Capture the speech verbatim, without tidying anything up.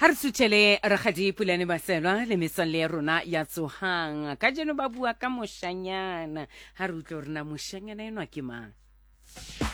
ha re sutshele Rakgadi Phulane Maselwa le metswalle ya rona ya tsohang ka jeno ba bua ka moshanyana ha re utlwe rena moshanyana enwa ke mang.